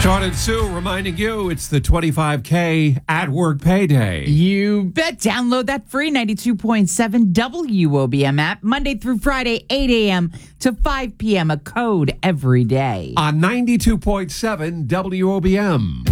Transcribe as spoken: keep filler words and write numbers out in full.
Sean and Sue reminding you it's the twenty-five K at work payday. You bet. Download that free ninety-two point seven W O B M app Monday through Friday, eight a.m. to five p.m. A code every day. On ninety-two point seven W O B M.